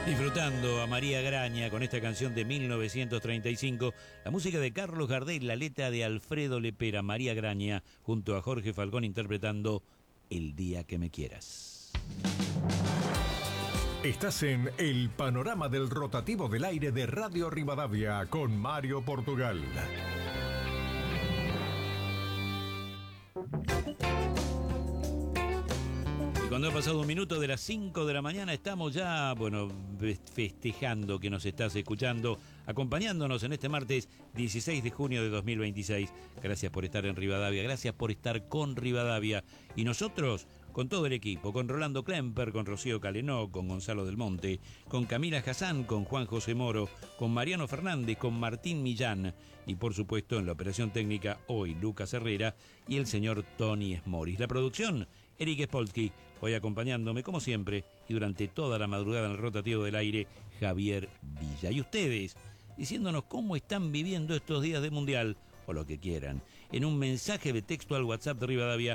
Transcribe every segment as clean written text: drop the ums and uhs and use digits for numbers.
Disfrutando a María Graña con esta canción de 1935, la música de Carlos Gardel, la letra de Alfredo Lepera, María Graña, junto a Jorge Falcón interpretando El día que me quieras. Estás en el panorama del rotativo del aire de Radio Rivadavia con Mario Portugal. Cuando ha pasado un minuto de las 5 de la mañana estamos ya, festejando que nos estás escuchando, acompañándonos en este martes 16 de junio de 2026. Gracias por estar en Rivadavia, gracias por estar con Rivadavia. Y nosotros, con todo el equipo, con Rolando Klemper, con Rocío Calenó, con Gonzalo Del Monte, con Camila Hassan, con Juan José Moro, con Mariano Fernández, con Martín Millán y por supuesto en la operación técnica hoy Lucas Herrera y el señor Tony Smoris. La producción, Eric Spolsky, hoy acompañándome como siempre y durante toda la madrugada en el rotativo del aire, Javier Villa. Y ustedes, diciéndonos cómo están viviendo estos días de Mundial, o lo que quieran, en un mensaje de texto al WhatsApp de Rivadavia,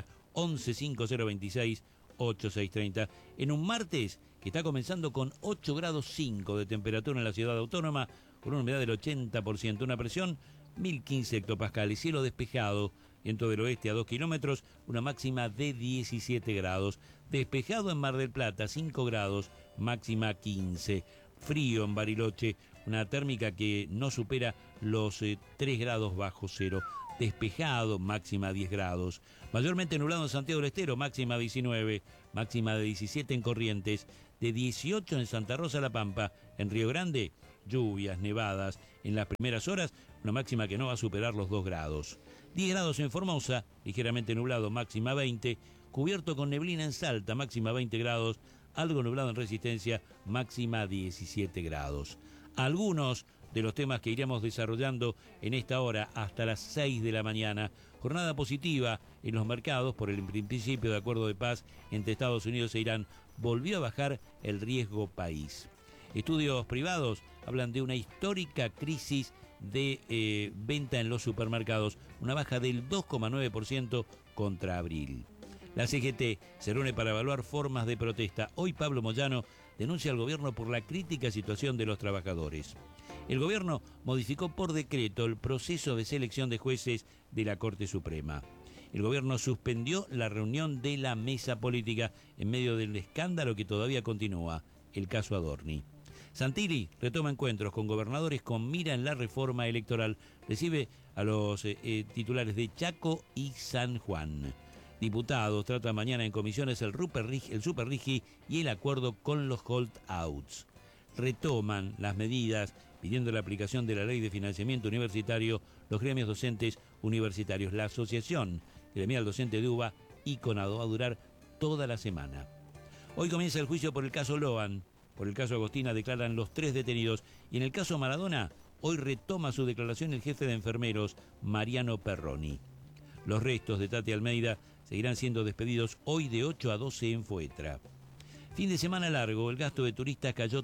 115026 8630, en un martes que está comenzando con 8 grados 5 de temperatura en la ciudad autónoma, con una humedad del 80%, una presión 1015 hectopascales, cielo despejado, viento del oeste a 2 kilómetros, una máxima de 17 grados, despejado en Mar del Plata, 5 grados, máxima 15, frío en Bariloche, una térmica que no supera los 3 grados bajo cero, despejado, máxima 10 grados, mayormente nublado en Santiago del Estero, máxima 19, máxima de 17 en Corrientes, de 18 en Santa Rosa La Pampa, en Río Grande, lluvias, nevadas, en las primeras horas, una máxima que no va a superar los 2 grados. 10 grados en Formosa, ligeramente nublado, máxima 20, cubierto con neblina en Salta, máxima 20 grados, algo nublado en Resistencia, máxima 17 grados. Algunos de los temas que iremos desarrollando en esta hora hasta las 6 de la mañana. Jornada positiva en los mercados por el principio de acuerdo de paz entre Estados Unidos e Irán. Volvió a bajar el riesgo país. Estudios privados hablan de una histórica crisis de venta en los supermercados, una baja del 2,9% contra abril. La CGT se reúne para evaluar formas de protesta. Hoy Pablo Moyano denuncia al gobierno por la crítica situación de los trabajadores. El gobierno modificó por decreto el proceso de selección de jueces de la Corte Suprema. El gobierno suspendió la reunión de la mesa política en medio del escándalo que todavía continúa, el caso Adorni. Santilli retoma encuentros con gobernadores con mira en la reforma electoral. Recibe a los titulares de Chaco y San Juan. Diputados tratan mañana en comisiones el Superrigi y el acuerdo con los holdouts. Retoman las medidas pidiendo la aplicación de la ley de financiamiento universitario los gremios docentes universitarios. La asociación gremial docente de UBA y CONADO va a durar toda la semana. Hoy comienza el juicio por el caso Loan. Por el caso Agostina declaran los 3 detenidos y en el caso Maradona hoy retoma su declaración el jefe de enfermeros Mariano Perroni. Los restos de Tati Almeida seguirán siendo despedidos hoy de 8 a 12 en Fuetra. Fin de semana largo, el gasto de turistas cayó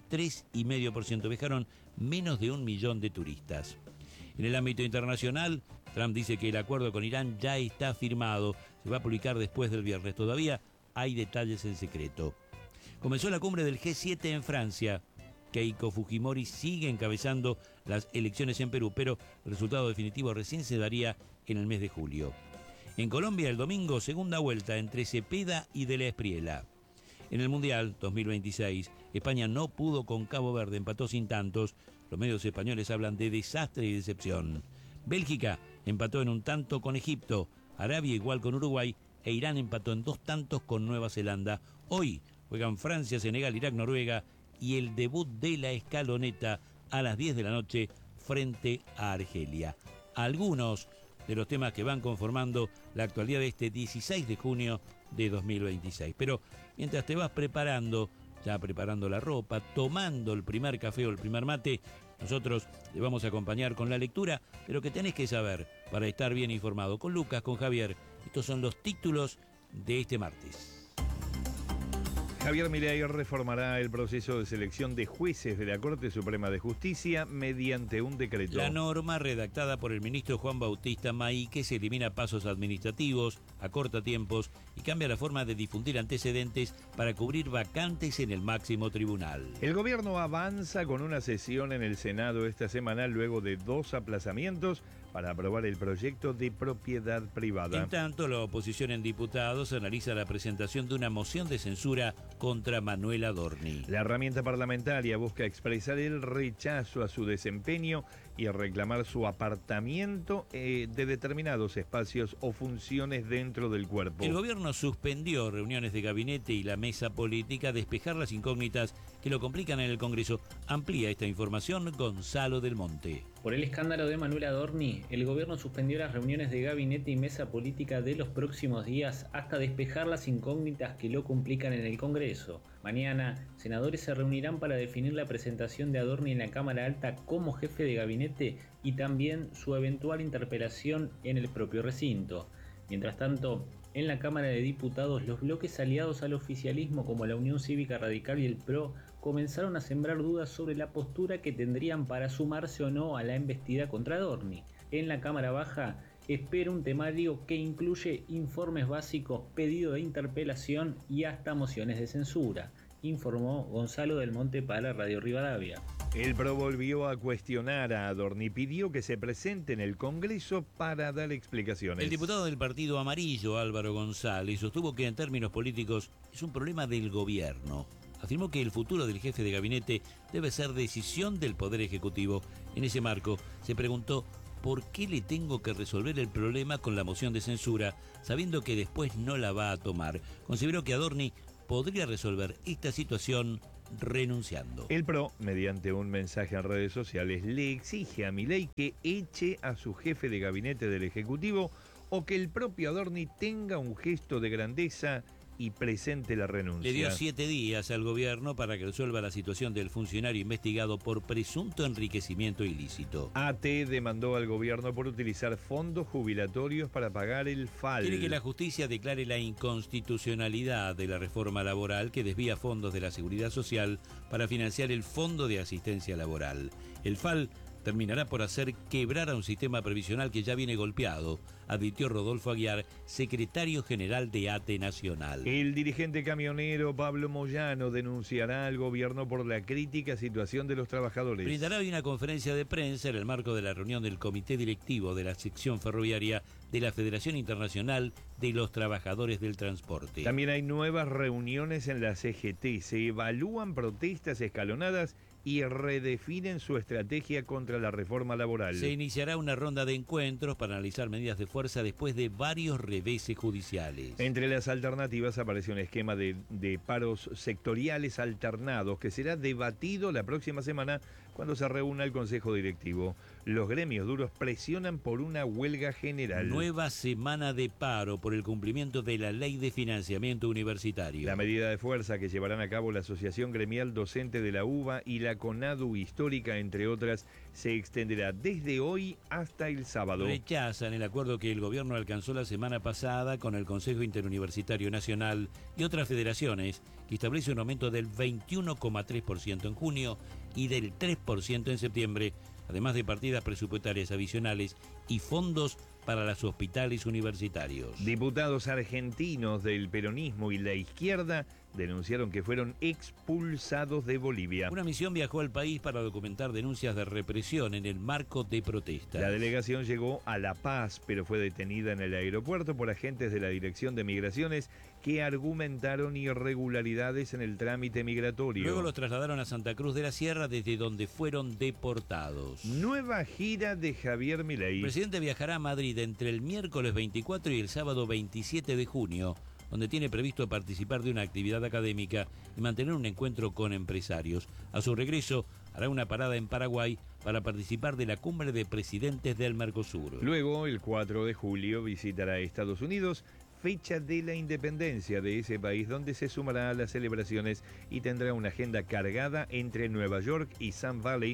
3,5%, viajaron menos de 1 millón de turistas. En el ámbito internacional, Trump dice que el acuerdo con Irán ya está firmado, se va a publicar después del viernes, todavía hay detalles en secreto. Comenzó la cumbre del G7 en Francia. Keiko Fujimori sigue encabezando las elecciones en Perú, pero el resultado definitivo recién se daría en el mes de julio. En Colombia, el domingo, segunda vuelta entre Cepeda y De la Espriella. En el Mundial 2026, España no pudo con Cabo Verde, empató sin tantos. Los medios españoles hablan de desastre y decepción. Bélgica empató en un tanto con Egipto, Arabia igual con Uruguay e Irán empató en 2 tantos con Nueva Zelanda. Hoy juegan Francia, Senegal, Irak, Noruega y el debut de la escaloneta a las 10 de la noche frente a Argelia. Algunos de los temas que van conformando la actualidad de este 16 de junio de 2026. Pero mientras te vas preparando, ya preparando la ropa, tomando el primer café o el primer mate, nosotros te vamos a acompañar con la lectura de lo que tenés que saber para estar bien informado. Con Lucas, con Javier, estos son los títulos de este martes. Javier Milei reformará el proceso de selección de jueces de la Corte Suprema de Justicia mediante un decreto. La norma, redactada por el ministro Juan Bautista Maíquez, elimina pasos administrativos, acorta tiempos y cambia la forma de difundir antecedentes para cubrir vacantes en el máximo tribunal. El gobierno avanza con una sesión en el Senado esta semana luego de 2 aplazamientos para aprobar el proyecto de propiedad privada. En tanto, la oposición en diputados analiza la presentación de una moción de censura contra Manuel Adorni. La herramienta parlamentaria busca expresar el rechazo a su desempeño y reclamar su apartamiento de determinados espacios o funciones dentro del cuerpo. El gobierno suspendió reuniones de gabinete y la mesa política a despejar las incógnitas que lo complican en el Congreso. Amplía esta información Gonzalo del Monte. Por el escándalo de Manuel Adorni, el gobierno suspendió las reuniones de gabinete y mesa política de los próximos días hasta despejar las incógnitas que lo complican en el Congreso. Mañana, senadores se reunirán para definir la presentación de Adorni en la Cámara Alta como jefe de gabinete y también su eventual interpelación en el propio recinto. Mientras tanto, en la Cámara de Diputados, los bloques aliados al oficialismo como la Unión Cívica Radical y el PRO comenzaron a sembrar dudas sobre la postura que tendrían para sumarse o no a la embestida contra Adorni. En la Cámara Baja espera un temario que incluye informes básicos, pedido de interpelación y hasta mociones de censura, informó Gonzalo del Monte para Radio Rivadavia. El PRO volvió a cuestionar a Adorni y pidió que se presente en el Congreso para dar explicaciones. El diputado del Partido Amarillo, Álvaro González, sostuvo que en términos políticos es un problema del gobierno. Afirmó que el futuro del jefe de gabinete debe ser decisión del Poder Ejecutivo. En ese marco, se preguntó ¿por qué le tengo que resolver el problema con la moción de censura, sabiendo que después no la va a tomar? Consideró que Adorni podría resolver esta situación renunciando. El PRO, mediante un mensaje en redes sociales, le exige a Milei que eche a su jefe de gabinete del Ejecutivo o que el propio Adorni tenga un gesto de grandeza y presente la renuncia. Le dio 7 días al gobierno para que resuelva la situación del funcionario investigado por presunto enriquecimiento ilícito. AT demandó al gobierno por utilizar fondos jubilatorios para pagar el FAL. Quiere que la justicia declare la inconstitucionalidad de la reforma laboral que desvía fondos de la Seguridad Social para financiar el Fondo de Asistencia Laboral. El FAL terminará por hacer quebrar a un sistema previsional que ya viene golpeado, advirtió Rodolfo Aguiar, secretario general de ATE Nacional. El dirigente camionero Pablo Moyano denunciará al gobierno por la crítica situación de los trabajadores. Brindará hoy una conferencia de prensa en el marco de la reunión del Comité Directivo de la Sección Ferroviaria de la Federación Internacional de los Trabajadores del Transporte. También hay nuevas reuniones en la CGT. Se evalúan protestas escalonadas y redefinen su estrategia contra la reforma laboral. Se iniciará una ronda de encuentros para analizar medidas de fuerza después de varios reveses judiciales. Entre las alternativas aparece un esquema de paros sectoriales alternados que será debatido la próxima semana cuando se reúna el Consejo Directivo. Los gremios duros presionan por una huelga general. Nueva semana de paro por el cumplimiento de la Ley de Financiamiento Universitario. La medida de fuerza que llevarán a cabo la Asociación Gremial Docente de la UBA y la CONADU Histórica, entre otras, se extenderá desde hoy hasta el sábado. Rechazan el acuerdo que el gobierno alcanzó la semana pasada con el Consejo Interuniversitario Nacional y otras federaciones, que establece un aumento del 21,3% en junio y del 3% en septiembre, además de partidas presupuestarias adicionales y fondos para los hospitales universitarios. Diputados argentinos del peronismo y la izquierda denunciaron que fueron expulsados de Bolivia. Una misión viajó al país para documentar denuncias de represión en el marco de protestas. La delegación llegó a La Paz, pero fue detenida en el aeropuerto por agentes de la Dirección de Migraciones que argumentaron irregularidades en el trámite migratorio. Luego los trasladaron a Santa Cruz de la Sierra, desde donde fueron deportados. Nueva gira de Javier Milei. El presidente viajará a Madrid entre el miércoles 24 y el sábado 27 de junio, donde tiene previsto participar de una actividad académica y mantener un encuentro con empresarios. A su regreso, hará una parada en Paraguay para participar de la cumbre de presidentes del Mercosur. Luego, el 4 de julio, visitará Estados Unidos, fecha de la independencia de ese país, donde se sumará a las celebraciones y tendrá una agenda cargada entre Nueva York y Sun Valley,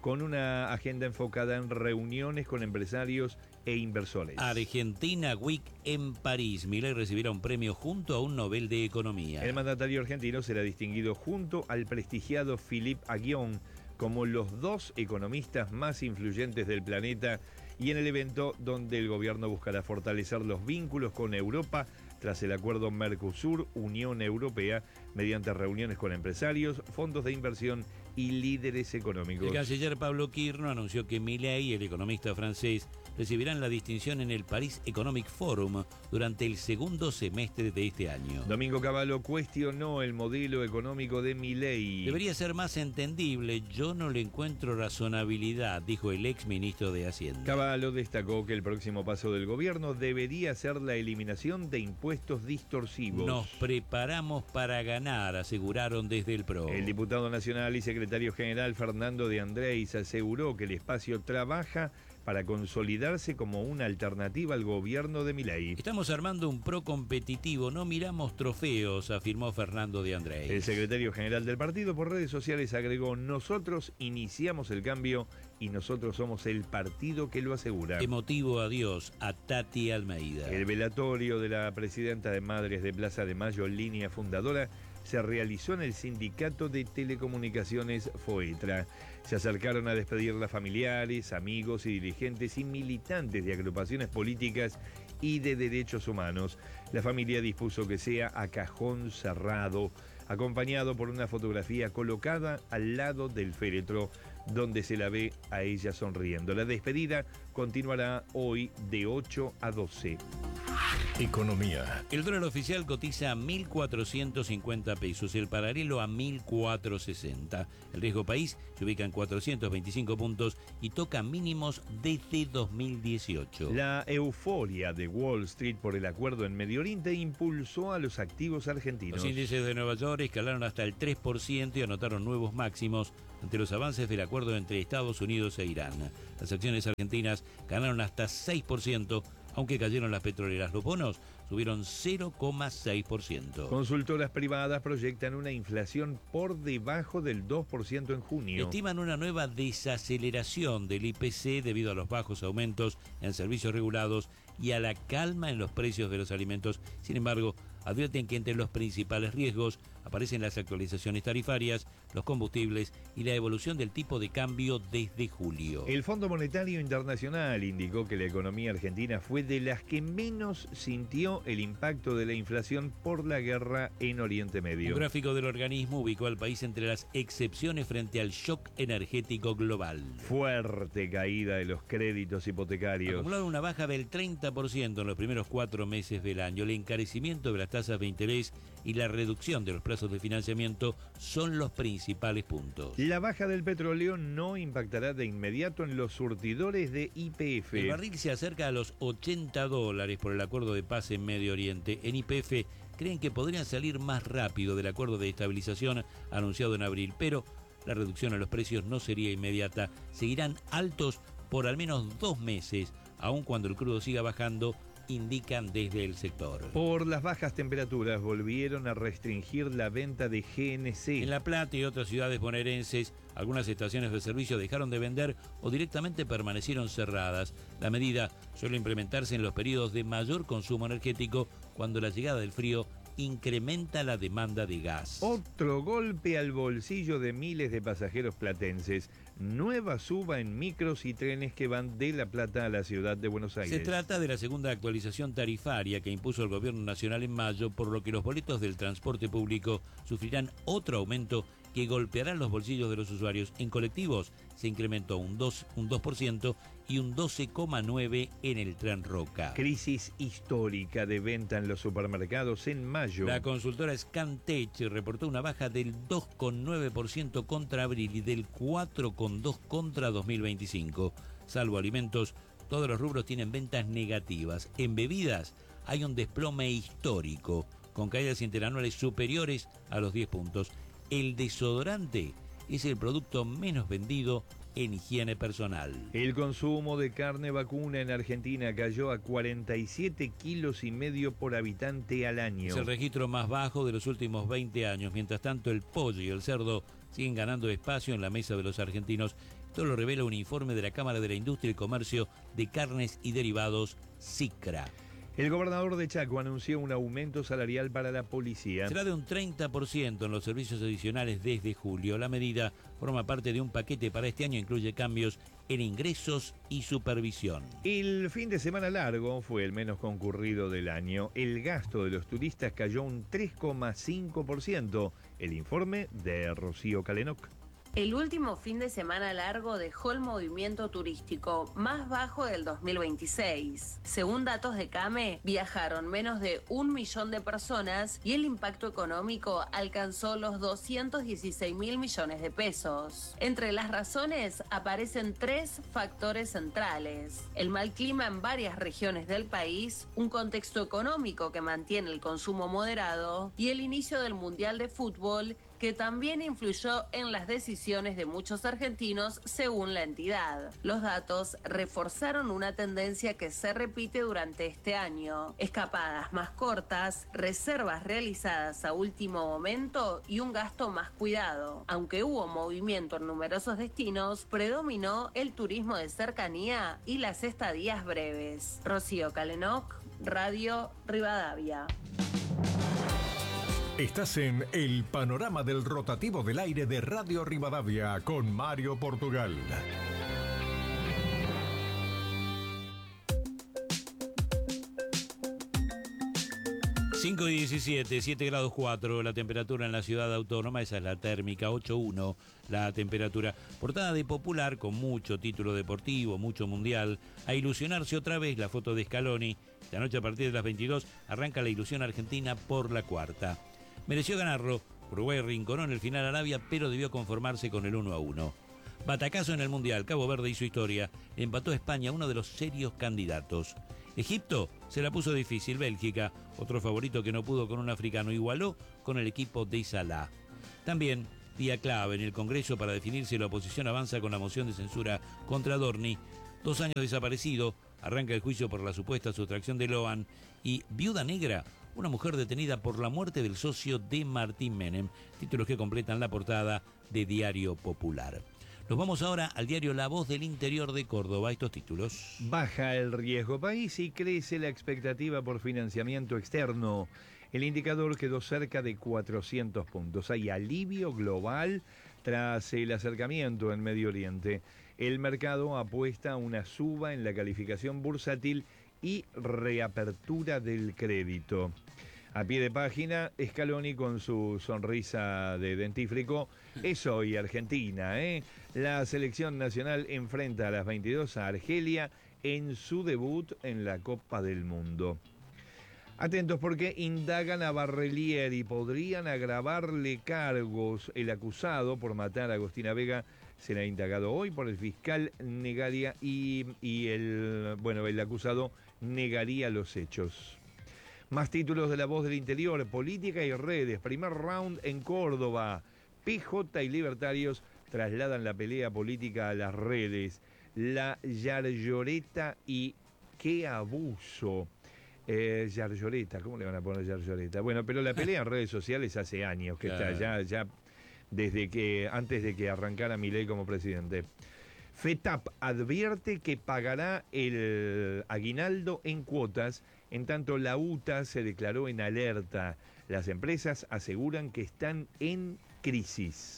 con una agenda enfocada en reuniones con empresarios e inversores. Argentina Week en París. Milei recibirá un premio junto a un Nobel de Economía. El mandatario argentino será distinguido junto al prestigiado Philippe Aghion como los dos economistas más influyentes del planeta y en el evento donde el gobierno buscará fortalecer los vínculos con Europa tras el acuerdo Mercosur-Unión Europea mediante reuniones con empresarios, fondos de inversión y líderes económicos. El canciller Pablo Quirno anunció que Milei, el economista francés, recibirán la distinción en el Paris Economic Forum durante el segundo semestre de este año. Domingo Cavallo cuestionó el modelo económico de Milei. Debería ser más entendible, yo no le encuentro razonabilidad, dijo el ex ministro de Hacienda. Cavallo destacó que el próximo paso del gobierno debería ser la eliminación de impuestos distorsivos. Nos preparamos para ganar, aseguraron desde el PRO. El diputado nacional y secretario general Fernando de Andrés aseguró que el espacio trabaja para consolidarse como una alternativa al gobierno de Milei. Estamos armando un PRO competitivo, no miramos trofeos, afirmó Fernando de Andrés. El secretario general del partido por redes sociales agregó: nosotros iniciamos el cambio y nosotros somos el partido que lo asegura. Emotivo adiós a Tati Almeida. El velatorio de la presidenta de Madres de Plaza de Mayo, línea fundadora, se realizó en el Sindicato de Telecomunicaciones FOETRA. Se acercaron a despedirla familiares, amigos y dirigentes y militantes de agrupaciones políticas y de derechos humanos. La familia dispuso que sea a cajón cerrado, acompañado por una fotografía colocada al lado del féretro, donde se la ve a ella sonriendo. La despedida continuará hoy de 8 a 12. Economía. El dólar oficial cotiza a 1.450 pesos, el paralelo a 1.460. El riesgo país se ubica en 425 puntos y toca mínimos desde 2018. La euforia de Wall Street por el acuerdo en Medio Oriente impulsó a los activos argentinos. Los índices de Nueva York escalaron hasta el 3% y anotaron nuevos máximos ante los avances del acuerdo entre Estados Unidos e Irán. Las acciones argentinas ganaron hasta 6%, aunque cayeron las petroleras. Los bonos subieron 0,6%. Consultoras privadas proyectan una inflación por debajo del 2% en junio. Estiman una nueva desaceleración del IPC debido a los bajos aumentos en servicios regulados y a la calma en los precios de los alimentos. Sin embargo, advierten que entre los principales riesgos aparecen las actualizaciones tarifarias, los combustibles y la evolución del tipo de cambio desde julio. El Fondo Monetario Internacional indicó que la economía argentina fue de las que menos sintió el impacto de la inflación por la guerra en Oriente Medio. Un gráfico del organismo ubicó al país entre las excepciones frente al shock energético global. Fuerte caída de los créditos hipotecarios. Acumularon una baja del 30% en los primeros 4 meses del año. El encarecimiento de las tasas de interés y la reducción de los plazos de financiamiento son los principales puntos. La baja del petróleo no impactará de inmediato en los surtidores de YPF. El barril se acerca a los $80 por el acuerdo de paz en Medio Oriente. En YPF creen que podrían salir más rápido del acuerdo de estabilización anunciado en abril, pero la reducción en los precios no sería inmediata. Seguirán altos por al menos 2 meses, aun cuando el crudo siga bajando, indican desde el sector. Por las bajas temperaturas volvieron a restringir la venta de GNC. En La Plata y otras ciudades bonaerenses, algunas estaciones de servicio dejaron de vender o directamente permanecieron cerradas. La medida suele implementarse en los periodos de mayor consumo energético, cuando la llegada del frío incrementa la demanda de gas. Otro golpe al bolsillo de miles de pasajeros platenses. Nueva suba en micros y trenes que van de La Plata a la ciudad de Buenos Aires. Se trata de la segunda actualización tarifaria que impuso el gobierno nacional en mayo, por lo que los boletos del transporte público sufrirán otro aumento que golpeará los bolsillos de los usuarios. En colectivos se incrementó un 2% y un 12,9% en el Tren Roca. Crisis histórica de venta en los supermercados en mayo. La consultora Scantech reportó una baja del 2,9% contra abril y del 4,2% contra 2025. Salvo alimentos, todos los rubros tienen ventas negativas. En bebidas hay un desplome histórico, con caídas interanuales superiores a los 10 puntos. El desodorante es el producto menos vendido en higiene personal. El consumo de carne vacuna en Argentina cayó a 47,5 kilos por habitante al año. Es el registro más bajo de los últimos 20 años. Mientras tanto, el pollo y el cerdo siguen ganando espacio en la mesa de los argentinos. Esto lo revela un informe de la Cámara de la Industria y Comercio de Carnes y Derivados, SICRA. El gobernador de Chaco anunció un aumento salarial para la policía. Será de un 30% en los servicios adicionales desde julio. La medida forma parte de un paquete para este año, incluye cambios en ingresos y supervisión. El fin de semana largo fue el menos concurrido del año. El gasto de los turistas cayó un 3,5%. El informe de Rocío Calenoc. El último fin de semana largo dejó el movimiento turístico más bajo del 2026. Según datos de CAME, viajaron menos de 1 millón de personas y el impacto económico alcanzó los 216.000 millones de pesos. Entre las razones aparecen 3 factores centrales: el mal clima en varias regiones del país, un contexto económico que mantiene el consumo moderado y el inicio del Mundial de Fútbol, que también influyó en las decisiones de muchos argentinos, según la entidad. Los datos reforzaron una tendencia que se repite durante este año: escapadas más cortas, reservas realizadas a último momento y un gasto más cuidado. Aunque hubo movimiento en numerosos destinos, predominó el turismo de cercanía y las estadías breves. Rocío Calenoc, Radio Rivadavia. Estás en el panorama del rotativo del aire de Radio Rivadavia con Mario Portugal. Cinco y 17, 7 grados 4 la temperatura en la ciudad autónoma, esa es la térmica, 8,1 la temperatura. Portada de Popular con mucho título deportivo, mucho mundial. A ilusionarse otra vez, la foto de Scaloni. Esta noche a partir de las 22 arranca la ilusión argentina por la cuarta. Mereció ganarlo, Uruguay rinconó en el final a Arabia, pero debió conformarse con el 1-1. Batacazo en el Mundial, Cabo Verde hizo historia, empató a España, uno de los serios candidatos. Egipto se la puso difícil, Bélgica, otro favorito que no pudo con un africano, igualó con el equipo de Salah. También, día clave en el Congreso para definir si la oposición avanza con la moción de censura contra Dorni. 2 años desaparecido, arranca el juicio por la supuesta sustracción de Loan. Y Viuda Negra, una mujer detenida por la muerte del socio de Martín Menem. Títulos que completan la portada de Diario Popular. Nos vamos ahora al diario La Voz del Interior de Córdoba. Estos títulos. Baja el riesgo país y crece la expectativa por financiamiento externo. El indicador quedó cerca de 400 puntos. Hay alivio global tras el acercamiento en Medio Oriente. El mercado apuesta a una suba en la calificación bursátil y reapertura del crédito. A pie de página, Scaloni con su sonrisa de dentífrico. Es hoy Argentina, ¿eh? La selección nacional enfrenta a las 22 a Argelia en su debut en la Copa del Mundo. Atentos porque indagan a Barrelier y podrían agravarle cargos. El acusado por matar a Agostina Vega será indagado hoy por el fiscal Negaria y el acusado negaría los hechos. Más títulos de La Voz del Interior, política y redes, primer round en Córdoba. PJ y libertarios trasladan la pelea política a las redes. La Yarloreta y qué abuso. Yarloreta, ¿cómo le van a poner Yarloreta? Bueno, pero la pelea en redes sociales hace años que Claro. está, ya desde que, antes de que arrancara Milei como presidente. FETAP advierte que pagará el aguinaldo en cuotas, en tanto la UTA se declaró en alerta. Las empresas aseguran que están en crisis.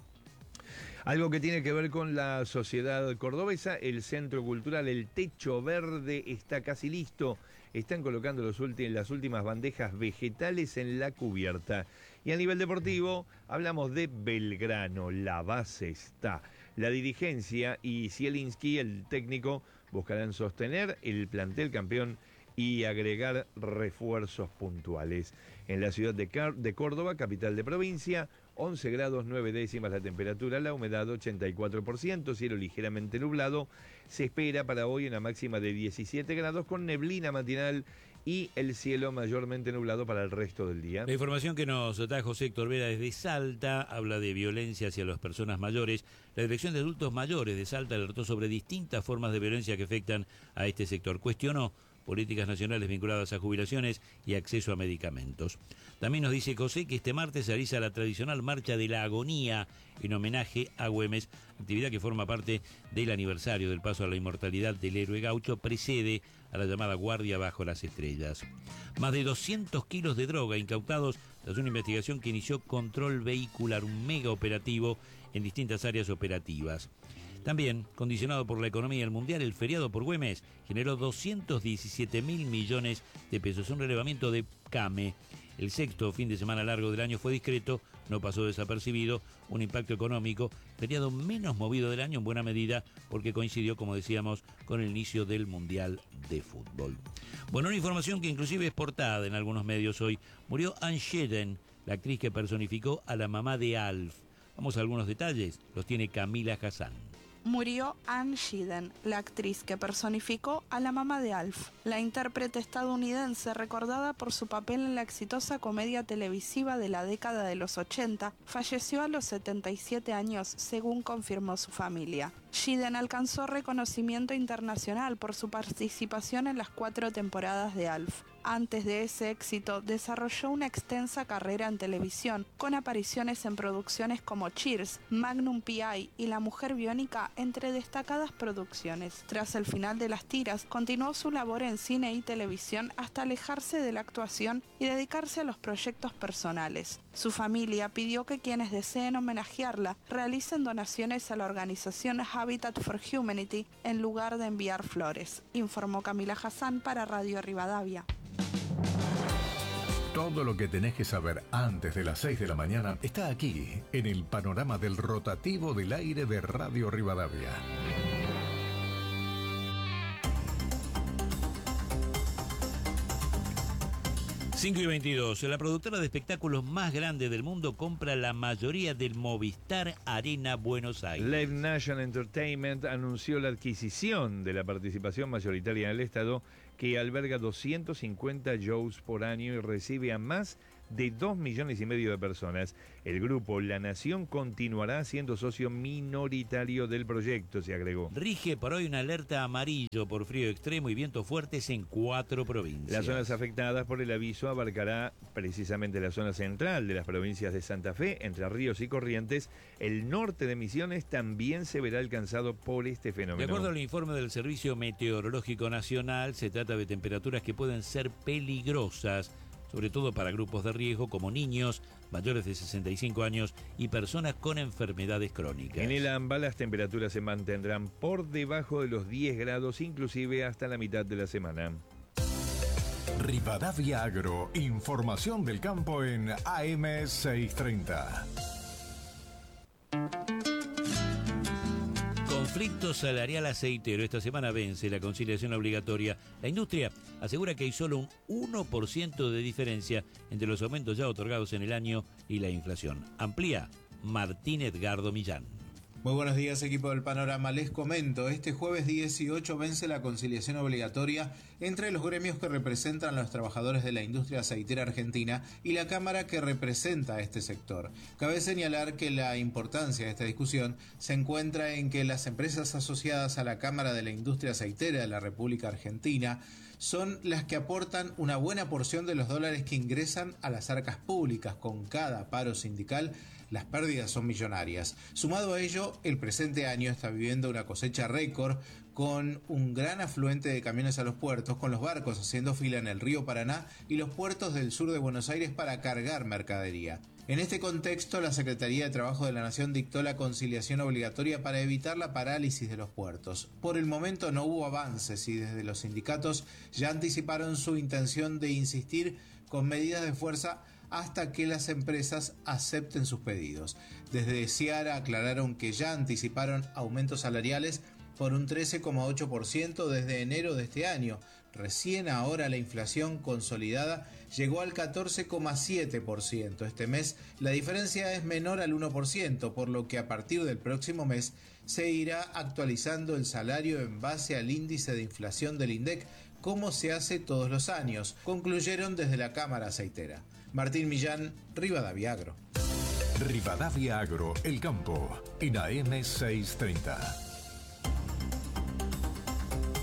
Algo que tiene que ver con la sociedad cordobesa, el Centro Cultural El Techo Verde está casi listo. Están colocando las últimas bandejas vegetales en la cubierta. Y a nivel deportivo, hablamos de Belgrano, la base está. La dirigencia y Zielinski, el técnico, buscarán sostener el plantel campeón y agregar refuerzos puntuales. En la ciudad de Córdoba, capital de provincia, 11 grados 9 décimas la temperatura, la humedad 84%, cielo ligeramente nublado. Se espera para hoy una máxima de 17 grados con neblina matinal y el cielo mayormente nublado para el resto del día. La información que nos da José Héctor Vera desde Salta habla de violencia hacia las personas mayores. La Dirección de Adultos Mayores de Salta alertó sobre distintas formas de violencia que afectan a este sector. Cuestionó políticas nacionales vinculadas a jubilaciones y acceso a medicamentos. También nos dice José que este martes se realiza la tradicional Marcha de la Agonía en homenaje a Güemes, actividad que forma parte del aniversario del paso a la inmortalidad del héroe gaucho, precede a la llamada Guardia Bajo las Estrellas. Más de 200 kilos de droga incautados tras una investigación que inició control vehicular, un mega operativo en distintas áreas operativas. También, condicionado por la economía del mundial, el feriado por Güemes generó 217.000 millones de pesos, un relevamiento de CAME. El sexto fin de semana largo del año fue discreto, no pasó desapercibido, un impacto económico, feriado menos movido del año en buena medida porque coincidió, como decíamos, con el inicio del Mundial de Fútbol. Bueno, una información que inclusive es portada en algunos medios hoy. Murió Anne Shedden, la actriz que personificó a la mamá de Alf. Vamos a algunos detalles, los tiene Camila Hassan. Murió Anne Shedden, la actriz que personificó a la mamá de Alf. La intérprete estadounidense, recordada por su papel en la exitosa comedia televisiva de la década de los 80, falleció a los 77 años, según confirmó su familia. Shedden alcanzó reconocimiento internacional por su participación en las 4 temporadas de Alf. Antes de ese éxito, desarrolló una extensa carrera en televisión, con apariciones en producciones como Cheers, Magnum P.I. y La Mujer Biónica, entre destacadas producciones. Tras el final de las tiras, continuó su labor en cine y televisión hasta alejarse de la actuación y dedicarse a los proyectos personales. Su familia pidió que quienes deseen homenajearla realicen donaciones a la organización Habitat for Humanity en lugar de enviar flores, informó Camila Hassan para Radio Rivadavia. Todo lo que tenés que saber antes de las 6 de la mañana está aquí, en el panorama del rotativo del aire de Radio Rivadavia. Cinco y 22. La productora de espectáculos más grande del mundo compra la mayoría del Movistar Arena Buenos Aires. Live Nation Entertainment anunció la adquisición de la participación mayoritaria en el Estado, que alberga 250 shows por año y recibe a más de 2,5 millones de personas. El grupo La Nación continuará siendo socio minoritario del proyecto, se agregó. Rige por hoy una alerta amarillo por frío extremo y vientos fuertes en 4 provincias. Las zonas afectadas por el aviso abarcará precisamente la zona central de las provincias de Santa Fe, Entre Ríos y Corrientes. El norte de Misiones también se verá alcanzado por este fenómeno. De acuerdo al informe del Servicio Meteorológico Nacional, se trata de temperaturas que pueden ser peligrosas, sobre todo para grupos de riesgo como niños, mayores de 65 años y personas con enfermedades crónicas. En el AMBA las temperaturas se mantendrán por debajo de los 10 grados, inclusive hasta la mitad de la semana. Rivadavia Agro, información del campo en AM 630. Conflicto salarial aceitero. Esta semana vence la conciliación obligatoria. La industria asegura que hay solo un 1% de diferencia entre los aumentos ya otorgados en el año y la inflación. Amplía Martín Edgardo Millán. Muy buenos días, equipo del Panorama. Les comento, este jueves 18 vence la conciliación obligatoria entre los gremios que representan a los trabajadores de la industria aceitera argentina y la Cámara que representa a este sector. Cabe señalar que la importancia de esta discusión se encuentra en que las empresas asociadas a la Cámara de la Industria Aceitera de la República Argentina son las que aportan una buena porción de los dólares que ingresan a las arcas públicas. Con cada paro sindical, las pérdidas son millonarias. Sumado a ello, el presente año está viviendo una cosecha récord con un gran afluente de camiones a los puertos, con los barcos haciendo fila en el río Paraná y los puertos del sur de Buenos Aires para cargar mercadería. En este contexto, la Secretaría de Trabajo de la Nación dictó la conciliación obligatoria para evitar la parálisis de los puertos. Por el momento no hubo avances y desde los sindicatos ya anticiparon su intención de insistir con medidas de fuerza hasta que las empresas acepten sus pedidos. Desde Ciara aclararon que ya anticiparon aumentos salariales por un 13,8% desde enero de este año. Recién ahora la inflación consolidada llegó al 14,7%. Este mes la diferencia es menor al 1%, por lo que a partir del próximo mes se irá actualizando el salario en base al índice de inflación del INDEC, como se hace todos los años, concluyeron desde la Cámara Aceitera. Martín Millán, Rivadavia Agro. Rivadavia Agro, el campo, en AM 630.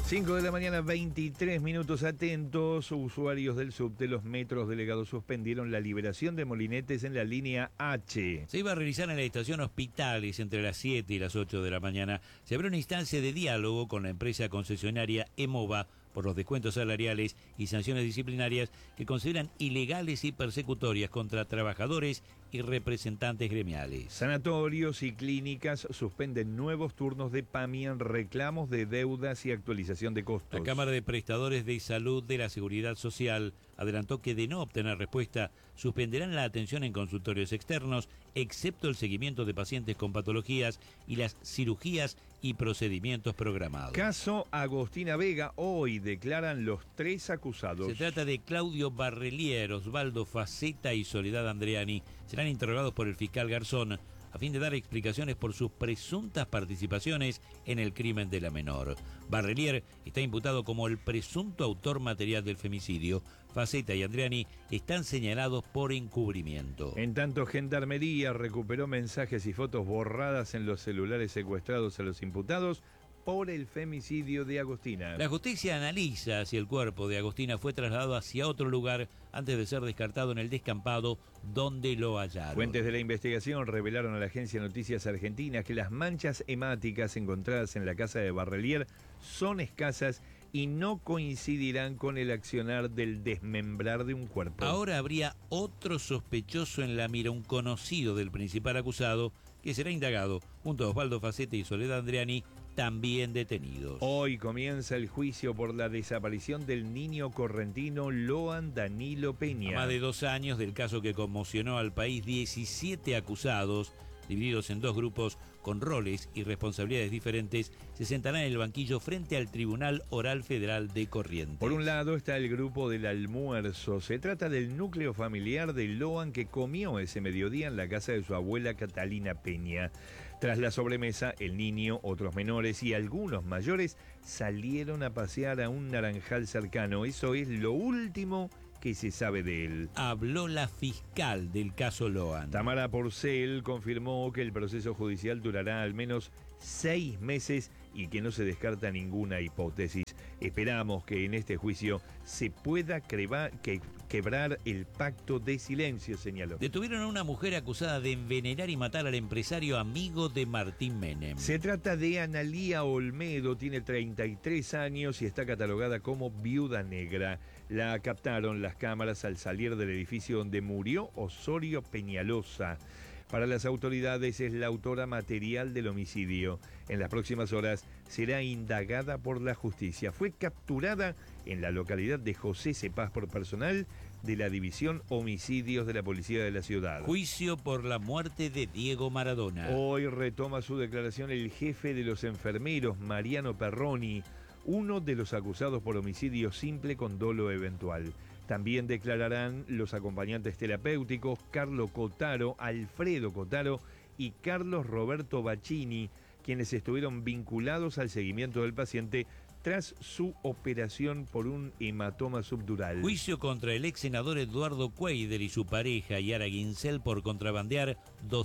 5 de la mañana, 23 minutos. Atentos, usuarios del subte, los metros delegados suspendieron la liberación de molinetes en la línea H. Se iba a realizar en la estación Hospitales entre las 7 y las 8 de la mañana. Se abrió una instancia de diálogo con la empresa concesionaria EMOVA por los descuentos salariales y sanciones disciplinarias que consideran ilegales y persecutorias contra trabajadores y representantes gremiales. Sanatorios y clínicas suspenden nuevos turnos de PAMI en reclamos de deudas y actualización de costos. La Cámara de Prestadores de Salud de la Seguridad Social adelantó que de no obtener respuesta, suspenderán la atención en consultorios externos, excepto el seguimiento de pacientes con patologías y las cirugías y procedimientos programados. Caso Agostina Vega, hoy declaran los 3 acusados. Se trata de Claudio Barrelier, Osvaldo Faceta y Soledad Andreani. Serán interrogados por el fiscal Garzón a fin de dar explicaciones por sus presuntas participaciones en el crimen de la menor. Barrelier está imputado como el presunto autor material del femicidio. Faceta y Andreani están señalados por encubrimiento. En tanto, Gendarmería recuperó mensajes y fotos borradas en los celulares secuestrados a los imputados por el femicidio de Agostina. La justicia analiza si el cuerpo de Agostina fue trasladado hacia otro lugar antes de ser descartado en el descampado donde lo hallaron. Fuentes de la investigación revelaron a la agencia Noticias Argentina que las manchas hemáticas encontradas en la casa de Barrelier son escasas y no coincidirán con el accionar del desmembrar de un cuerpo. Ahora habría otro sospechoso en la mira, un conocido del principal acusado, que será indagado junto a Osvaldo Faceta y Soledad Andreani, también detenidos. Hoy comienza el juicio por la desaparición del niño correntino Loan Danilo Peña. A más de 2 años del caso que conmocionó al país, 17 acusados, divididos en 2 grupos con roles y responsabilidades diferentes, se sentarán en el banquillo frente al Tribunal Oral Federal de Corrientes. Por un lado está el grupo del almuerzo. Se trata del núcleo familiar de Loan que comió ese mediodía en la casa de su abuela Catalina Peña. Tras la sobremesa, el niño, otros menores y algunos mayores salieron a pasear a un naranjal cercano. Eso es lo último que se sabe de él. Habló la fiscal del caso Loan. Tamara Porcel confirmó que el proceso judicial durará al menos 6 meses y que no se descarta ninguna hipótesis. Esperamos que en este juicio se pueda quebrar el pacto de silencio, señaló. Detuvieron a una mujer acusada de envenenar y matar al empresario amigo de Martín Menem. Se trata de Analía Olmedo, tiene 33 años y está catalogada como viuda negra. La captaron las cámaras al salir del edificio donde murió Osorio Peñalosa. Para las autoridades es la autora material del homicidio. En las próximas horas será indagada por la justicia. Fue capturada en la localidad de José Cepaz por personal de la División Homicidios de la Policía de la Ciudad. Juicio por la muerte de Diego Maradona. Hoy retoma su declaración el jefe de los enfermeros, Mariano Perroni, uno de los acusados por homicidio simple con dolo eventual. También declararán los acompañantes terapéuticos Carlo Cotaro, Alfredo Cotaro y Carlos Roberto Bacchini, quienes estuvieron vinculados al seguimiento del paciente tras su operación por un hematoma subdural. Juicio contra el ex senador Eduardo Cueyder y su pareja Yara Ginsel por contrabandear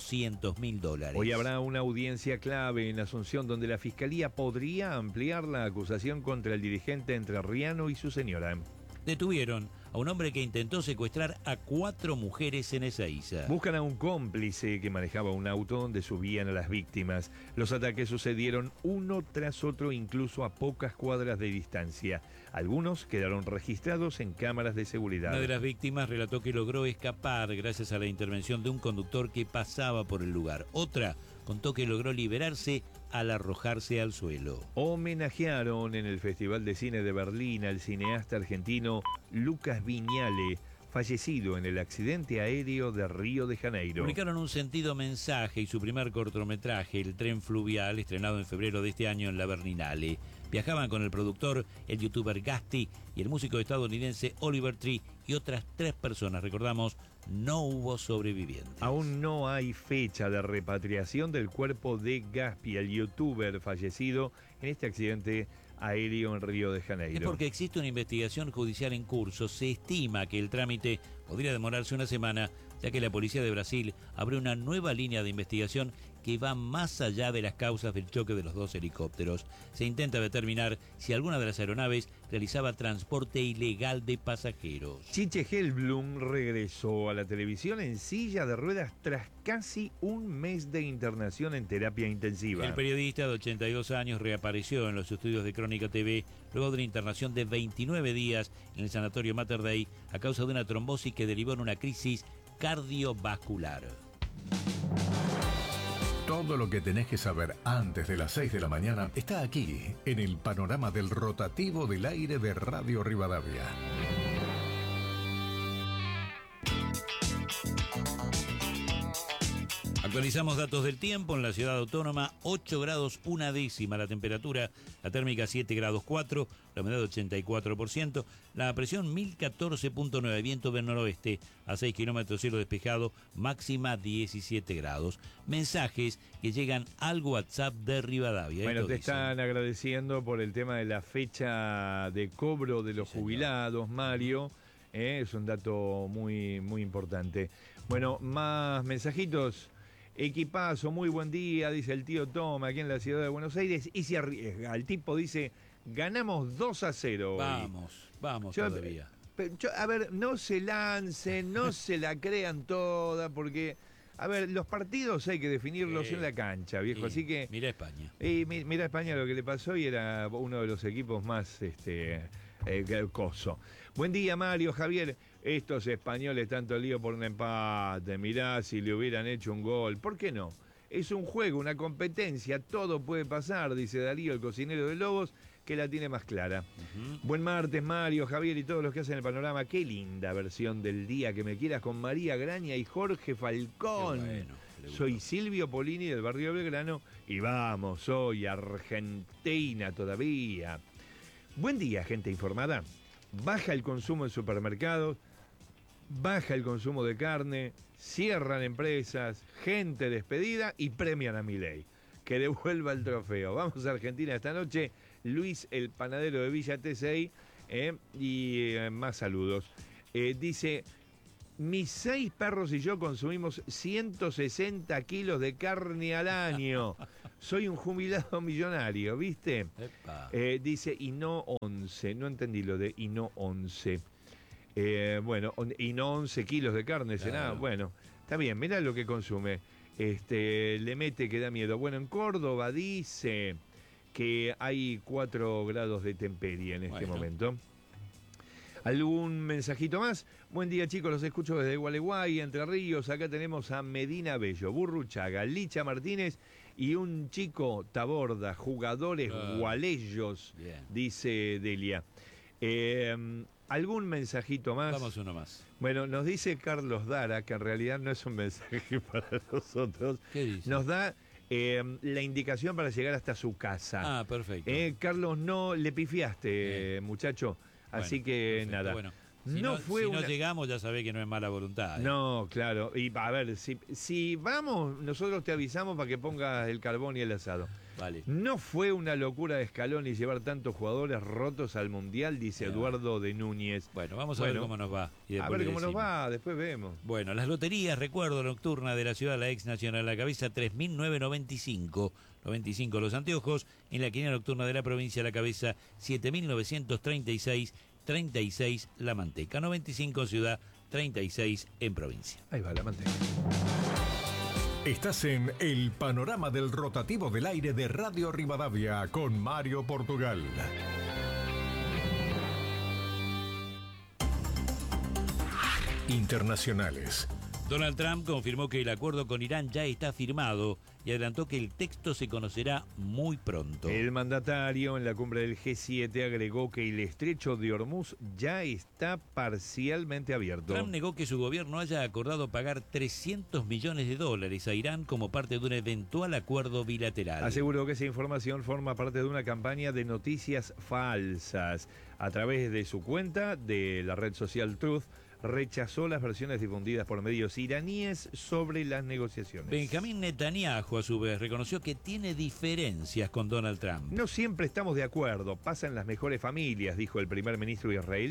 $200.000. Hoy habrá una audiencia clave en Asunción donde la Fiscalía podría ampliar la acusación contra el dirigente entrerriano y su señora. Detuvieron a un hombre que intentó secuestrar a 4 mujeres en Ezeiza. Buscan a un cómplice que manejaba un auto donde subían a las víctimas. Los ataques sucedieron uno tras otro, incluso a pocas cuadras de distancia. Algunos quedaron registrados en cámaras de seguridad. Una de las víctimas relató que logró escapar gracias a la intervención de un conductor que pasaba por el lugar. Otra contó que logró liberarse al arrojarse al suelo. Homenajearon en el Festival de Cine de Berlín al cineasta argentino Lucas Viñale, fallecido en el accidente aéreo de Río de Janeiro. Publicaron un sentido mensaje y su primer cortometraje, El tren fluvial, estrenado en febrero de este año en la Berlinale. Viajaban con el productor, el youtuber Gasti y el músico estadounidense Oliver Tree y otras 3 personas. Recordamos, no hubo sobrevivientes. Aún no hay fecha de repatriación del cuerpo de Gaspi, el youtuber fallecido en este accidente aéreo en Río de Janeiro. Es porque existe una investigación judicial en curso. Se estima que el trámite podría demorarse una semana ya que la policía de Brasil abrió una nueva línea de investigación que va más allá de las causas del choque de los dos helicópteros. Se intenta determinar si alguna de las aeronaves realizaba transporte ilegal de pasajeros. Chiche Helblum regresó a la televisión en silla de ruedas tras casi un mes de internación en terapia intensiva. El periodista de 82 años reapareció en los estudios de Crónica TV luego de una internación de 29 días en el sanatorio Mater Dei a causa de una trombosis que derivó en una crisis cardiovascular. Todo lo que tenés que saber antes de las 6 de la mañana está aquí, en el panorama del rotativo del aire de Radio Rivadavia. Actualizamos datos del tiempo en la ciudad autónoma, 8 grados 1 décima la temperatura, la térmica 7 grados 4, la humedad 84%, la presión 1014.9, viento del noroeste a 6 kilómetros, cielo despejado, máxima 17 grados. Mensajes que llegan al WhatsApp de Rivadavia. Bueno, te están agradeciendo por el tema de la fecha de cobro de los jubilados, Mario. Es un dato muy, muy importante. Bueno, más mensajitos. Equipazo, muy buen día, dice el tío Tom, aquí en la ciudad de Buenos Aires, y se arriesga. El tipo dice, ganamos 2-0 hoy. Vamos todavía. A ver, no se lancen, no se la crean toda, porque, a ver, los partidos hay que definirlos en la cancha, viejo, así que... Mira España. Mira España lo que le pasó y era uno de los equipos más, coso. Buen día, Mario, Javier. Estos españoles tanto lío por un empate. Mirá si le hubieran hecho un gol. ¿Por qué no? Es un juego, una competencia, todo puede pasar, dice Darío, el cocinero de Lobos, que la tiene más clara. Buen martes, Mario, Javier y todos los que hacen el panorama. Qué linda versión del Día que me quieras con María Graña y Jorge Falcón. Bueno, soy Silvio Polini del barrio Belgrano y vamos, soy Argentina todavía. Buen día, gente informada. Baja el consumo en supermercados, baja el consumo de carne, cierran empresas, gente despedida y premian a Milei. Que devuelva el trofeo. Vamos a Argentina esta noche. Luis, el panadero de Villa T6, y más saludos. Dice, mis 6 perros y yo consumimos 160 kilos de carne al año. Soy un jubilado millonario, ¿viste? Dice, y no 11. No entendí lo de y no 11. Bueno, y no 11 kilos de carne, claro. Será. Bueno, está bien, mirá lo que consume. Le mete que da miedo. Bueno, en Córdoba dice que hay 4 grados de temperie en este momento. ¿Algún mensajito más? Buen día, chicos, los escucho desde Gualeguay, Entre Ríos. Acá tenemos a Medina Bello, Burruchaga, Licha Martínez y un chico Taborda, jugadores gualeyos, dice Delia. ¿Algún mensajito más? Vamos uno más. Bueno, nos dice Carlos Dara, que en realidad no es un mensaje para nosotros. ¿Qué dice? Nos da la indicación para llegar hasta su casa. Ah, perfecto. Carlos, no le pifiaste, muchacho. Así que perfecto, nada. Bueno, si no llegamos, ya sabés que no es mala voluntad. No, claro. Y a ver, si vamos, nosotros te avisamos para que pongas el carbón y el asado. Vale. No fue una locura de Scaloni llevar tantos jugadores rotos al Mundial, dice Eduardo de Núñez. Bueno, vamos a ver cómo nos va. A ver cómo nos va, después vemos. Bueno, las loterías, recuerdo nocturna de la ciudad, la ex nacional, la cabeza 3.995. 95 los anteojos, en la quiniela nocturna de la provincia, la cabeza 7.936, 36 la manteca, 95 ciudad, 36 en provincia. Ahí va la manteca. Estás en el panorama del rotativo del aire de Radio Rivadavia con Mario Portugal. Internacionales. Donald Trump confirmó que el acuerdo con Irán ya está firmado y adelantó que el texto se conocerá muy pronto. El mandatario en la cumbre del G7 agregó que el estrecho de Hormuz ya está parcialmente abierto. Trump negó que su gobierno haya acordado pagar $300 millones a Irán como parte de un eventual acuerdo bilateral. Aseguró que esa información forma parte de una campaña de noticias falsas. A través de su cuenta de la red social Truth, rechazó las versiones difundidas por medios iraníes sobre las negociaciones. Benjamín Netanyahu, a su vez, reconoció que tiene diferencias con Donald Trump. No siempre estamos de acuerdo, pasa en las mejores familias, dijo el primer ministro israelí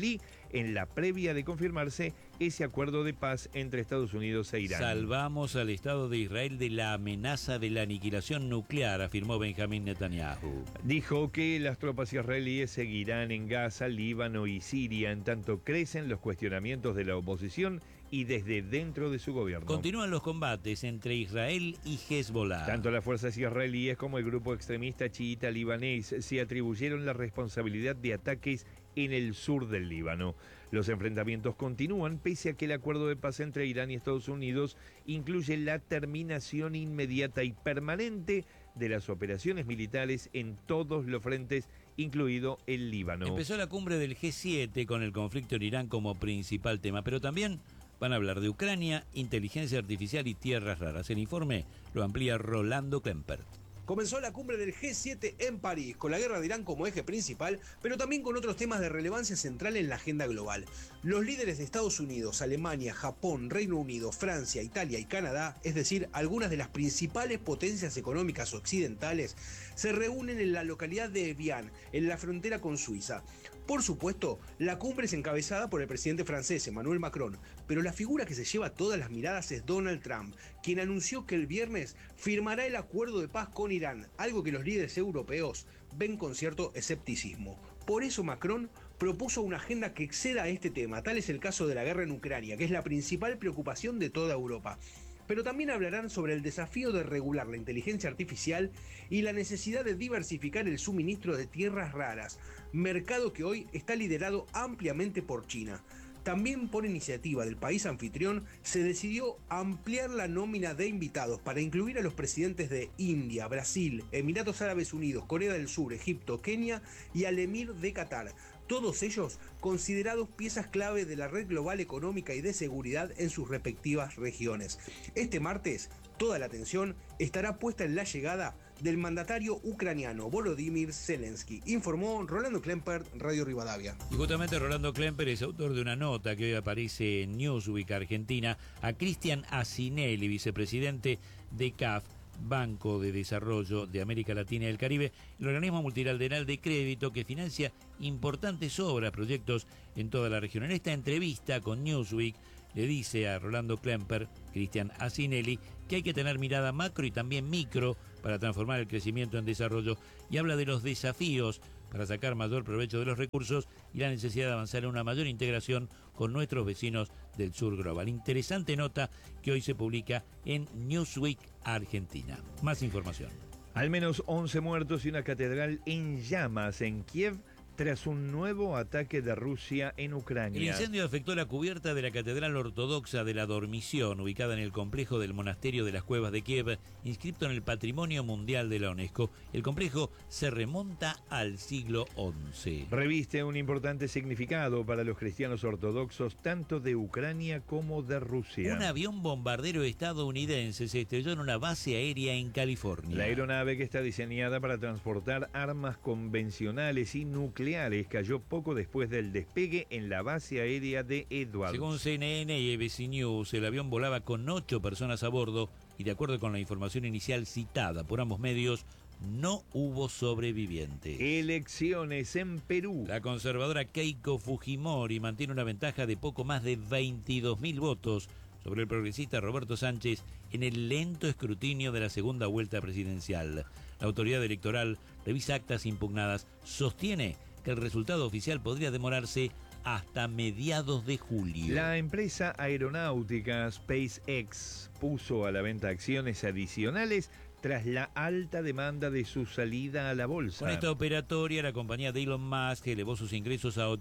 en la previa de confirmarse ese acuerdo de paz entre Estados Unidos e Irán. Salvamos al Estado de Israel de la amenaza de la aniquilación nuclear, afirmó Benjamín Netanyahu. Dijo que las tropas israelíes seguirán en Gaza, Líbano y Siria en tanto crecen los cuestionamientos de la oposición y desde dentro de su gobierno. Continúan los combates entre Israel y Hezbollah. Tanto las fuerzas israelíes como el grupo extremista chiita libanés se atribuyeron la responsabilidad de ataques en el sur del Líbano. Los enfrentamientos continúan pese a que el acuerdo de paz entre Irán y Estados Unidos incluye la terminación inmediata y permanente de las operaciones militares en todos los frentes, incluido el Líbano. Empezó la cumbre del G7 con el conflicto en Irán como principal tema, pero también van a hablar de Ucrania, inteligencia artificial y tierras raras. El informe lo amplía Rolando Klempert. Comenzó la cumbre del G7 en París, con la guerra de Irán como eje principal, pero también con otros temas de relevancia central en la agenda global. Los líderes de Estados Unidos, Alemania, Japón, Reino Unido, Francia, Italia y Canadá, es decir, algunas de las principales potencias económicas occidentales, se reúnen en la localidad de Evian, en la frontera con Suiza. Por supuesto, la cumbre es encabezada por el presidente francés Emmanuel Macron, pero la figura que se lleva todas las miradas es Donald Trump, quien anunció que el viernes firmará el acuerdo de paz con Irán, algo que los líderes europeos ven con cierto escepticismo. Por eso Macron propuso una agenda que exceda a este tema, tal es el caso de la guerra en Ucrania, que es la principal preocupación de toda Europa. Pero también hablarán sobre el desafío de regular la inteligencia artificial y la necesidad de diversificar el suministro de tierras raras, mercado que hoy está liderado ampliamente por China. También por iniciativa del país anfitrión se decidió ampliar la nómina de invitados para incluir a los presidentes de India, Brasil, Emiratos Árabes Unidos, Corea del Sur, Egipto, Kenia y al emir de Qatar. Todos ellos considerados piezas clave de la red global económica y de seguridad en sus respectivas regiones. Este martes, toda la atención estará puesta en la llegada del mandatario ucraniano Volodymyr Zelensky, informó Rolando Klempert, Radio Rivadavia. Y justamente Rolando Klempert es autor de una nota que hoy aparece en Newsweek Argentina a Cristian Asinelli, vicepresidente de CAF, Banco de Desarrollo de América Latina y el Caribe, el organismo multilateral de crédito que financia importantes obras, proyectos en toda la región. En esta entrevista con Newsweek le dice a Rolando Klempert, Cristian Asinelli, que hay que tener mirada macro y también micro para transformar el crecimiento en desarrollo, y habla de los desafíos para sacar mayor provecho de los recursos y la necesidad de avanzar en una mayor integración con nuestros vecinos del sur global. Interesante nota que hoy se publica en Newsweek Argentina. Más información. Al menos 11 muertos y una catedral en llamas en Kiev tras un nuevo ataque de Rusia en Ucrania. El incendio afectó la cubierta de la Catedral Ortodoxa de la Dormición, ubicada en el complejo del Monasterio de las Cuevas de Kiev, inscripto en el Patrimonio Mundial de la UNESCO. El complejo se remonta al siglo XI. Reviste un importante significado para los cristianos ortodoxos, tanto de Ucrania como de Rusia. Un avión bombardero estadounidense se estrelló en una base aérea en California. La aeronave, que está diseñada para transportar armas convencionales y nucleares, cayó poco después del despegue en la base aérea de Edwards. Según CNN y ABC News, el avión volaba con 8 personas a bordo y, de acuerdo con la información inicial citada por ambos medios, no hubo sobrevivientes. Elecciones en Perú. La conservadora Keiko Fujimori mantiene una ventaja de poco más de 22.000 votos sobre el progresista Roberto Sánchez en el lento escrutinio de la segunda vuelta presidencial. La autoridad electoral revisa actas impugnadas, sostiene que el resultado oficial podría demorarse hasta mediados de julio. La empresa aeronáutica SpaceX puso a la venta acciones adicionales tras la alta demanda de su salida a la bolsa. Con esta operatoria, la compañía de Elon Musk elevó sus ingresos a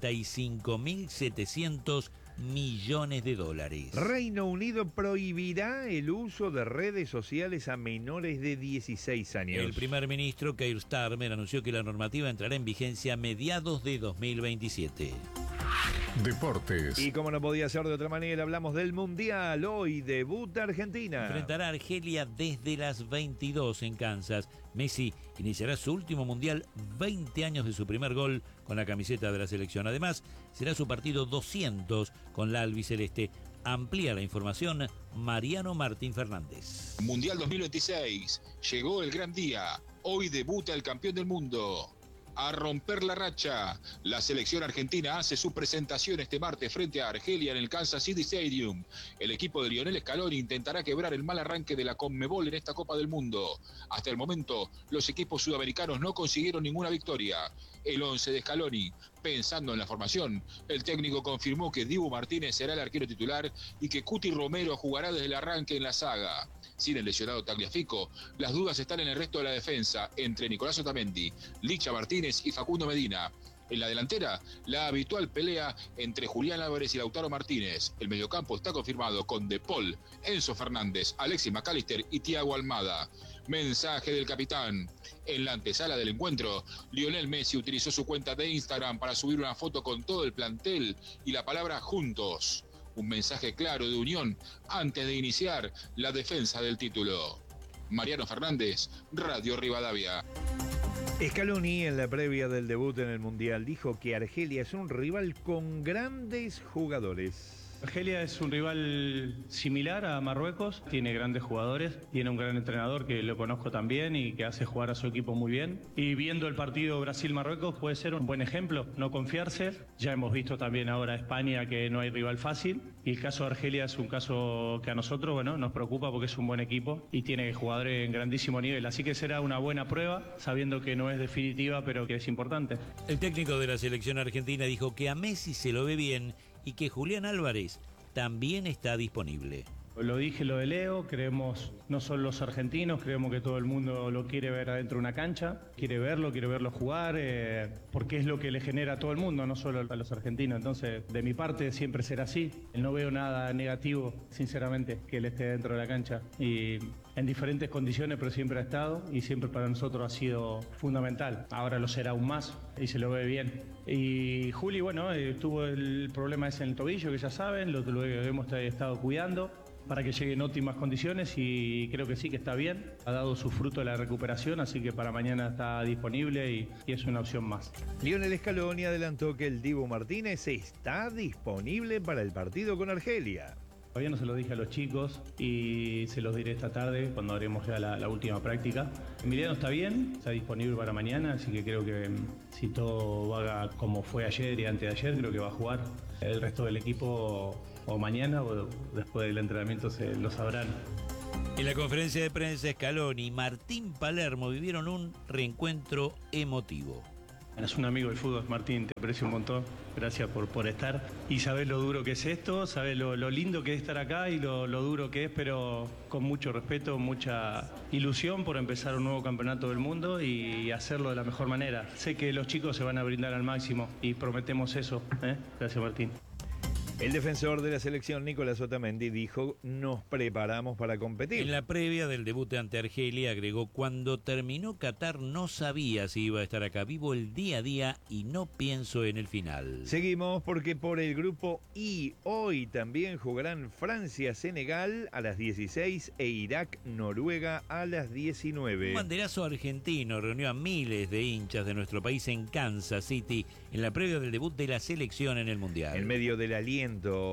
85.700 millones de dólares. Reino Unido prohibirá el uso de redes sociales a menores de 16 años. El primer ministro Keir Starmer anunció que la normativa entrará en vigencia a mediados de 2027. Deportes. Y como no podía ser de otra manera, hablamos del Mundial. Hoy debuta Argentina. Enfrentará a Argelia desde las 22 en Kansas. Messi iniciará su último Mundial 20 años de su primer gol con la camiseta de la selección. Además, será su partido 200 con la albiceleste. Amplía la información Mariano Martín Fernández. Mundial 2026. Llegó el gran día. Hoy debuta el campeón del mundo. a romper la racha. La selección argentina hace su presentación este martes frente a Argelia en el Kansas City Stadium. El equipo de Lionel Scaloni intentará quebrar el mal arranque de la Conmebol en esta Copa del Mundo. Hasta el momento, los equipos sudamericanos no consiguieron ninguna victoria. El 11 de Scaloni, pensando en la formación, el técnico confirmó que Dibu Martínez será el arquero titular y que Cuti Romero jugará desde el arranque en la saga. Sin el lesionado Tagliafico, las dudas están en el resto de la defensa, entre Nicolás Otamendi, Licha Martínez y Facundo Medina. En la delantera, la habitual pelea entre Julián Álvarez y Lautaro Martínez. El mediocampo está confirmado con De Paul, Enzo Fernández, Alexis McAllister y Thiago Almada. Mensaje del capitán. En la antesala del encuentro, Lionel Messi utilizó su cuenta de Instagram para subir una foto con todo el plantel y la palabra juntos. Un mensaje claro de unión antes de iniciar la defensa del título. Mariano Fernández, Radio Rivadavia. Scaloni, en la previa del debut en el Mundial, dijo que Argelia es un rival con grandes jugadores. Argelia es un rival similar a Marruecos, tiene grandes jugadores, tiene un gran entrenador que lo conozco también y que hace jugar a su equipo muy bien. Y viendo el partido Brasil-Marruecos puede ser un buen ejemplo, no confiarse. Ya hemos visto también ahora España que no hay rival fácil. Y el caso de Argelia es un caso que a nosotros nos preocupa porque es un buen equipo y tiene jugadores en grandísimo nivel. Así que será una buena prueba, sabiendo que no es definitiva, pero que es importante. El técnico de la selección argentina dijo que a Messi se lo ve bien y que Julián Álvarez también está disponible. Lo dije lo de Leo, creemos, no son los argentinos, creemos que todo el mundo lo quiere ver adentro de una cancha, quiere verlo jugar, porque es lo que le genera a todo el mundo, no solo a los argentinos. Entonces, de mi parte siempre será así. No veo nada negativo, sinceramente, que él esté dentro de la cancha. Y en diferentes condiciones, pero siempre ha estado y siempre para nosotros ha sido fundamental. Ahora lo será aún más y se lo ve bien. Y Juli, tuvo el problema ese en el tobillo, que ya saben, lo hemos estado cuidando para que llegue en óptimas condiciones y creo que sí, que está bien. Ha dado su fruto de la recuperación, así que para mañana está disponible y es una opción más. Lionel Scaloni adelantó que el Dibu Martínez está disponible para el partido con Argelia. Todavía no se lo dije a los chicos y se los diré esta tarde cuando haremos ya la última práctica. Emiliano está bien, está disponible para mañana, así que creo que si todo va como fue ayer y antes de ayer, creo que va a jugar. El resto del equipo o mañana o después del entrenamiento se lo sabrán. En la conferencia de prensa, Scaloni y Martín Palermo vivieron un reencuentro emotivo. Eres un amigo del fútbol, Martín, te aprecio un montón. Gracias por estar. Y sabés lo duro que es esto, sabés lo lindo que es estar acá y lo duro que es, pero con mucho respeto, mucha ilusión por empezar un nuevo campeonato del mundo y hacerlo de la mejor manera. Sé que los chicos se van a brindar al máximo y prometemos eso. Gracias, Martín. El defensor de la selección, Nicolás Otamendi, dijo: nos preparamos para competir. En la previa del debut ante Argelia agregó: cuando terminó Qatar no sabía si iba a estar acá, vivo el día a día y no pienso en el final. Seguimos porque por el grupo I hoy también jugarán Francia-Senegal a las 16 e Irak-Noruega a las 19. Un banderazo argentino reunió a miles de hinchas de nuestro país en Kansas City en la previa del debut de la selección en el Mundial. En medio del aliento,